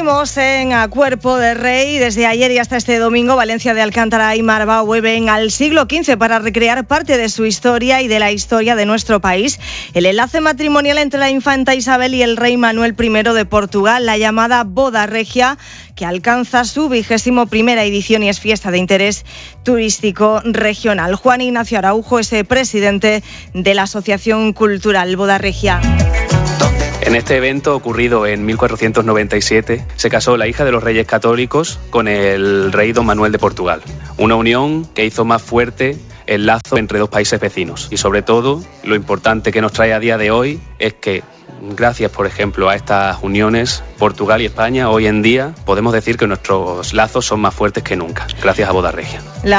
Seguimos en A Cuerpo de Rey. Desde ayer y hasta este domingo, Valencia de Alcántara y Marbao vuelven al siglo XV para recrear parte de su historia y de la historia de nuestro país. El enlace matrimonial entre la infanta Isabel y el rey Manuel I de Portugal, la llamada Boda Regia, que alcanza su 21ª edición y es fiesta de interés turístico regional. Juan Ignacio Araujo es el presidente de la Asociación Cultural Boda Regia. En este evento, ocurrido en 1497, se casó la hija de los reyes católicos con el rey Don Manuel de Portugal. Una unión que hizo más fuerte el lazo entre dos países vecinos. Y sobre todo, lo importante que nos trae a día de hoy es que, gracias, por ejemplo, a estas uniones, Portugal y España, hoy en día podemos decir que nuestros lazos son más fuertes que nunca, gracias a Boda Regia.